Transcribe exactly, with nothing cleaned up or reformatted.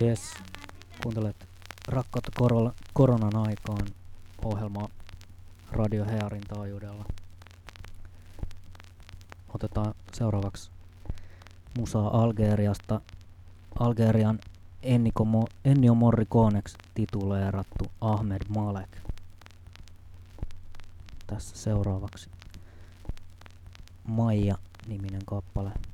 Yes, kuuntelet Rakkautta korolla, koronan aikaan ohjelma Radio Hearin taajuudella. Otetaan seuraavaksi musaa Algeriasta. Algerian Ennio, Ennio Morriconeksi tituleerattu Ahmed Malek. Tässä seuraavaksi Maija-niminen kappale.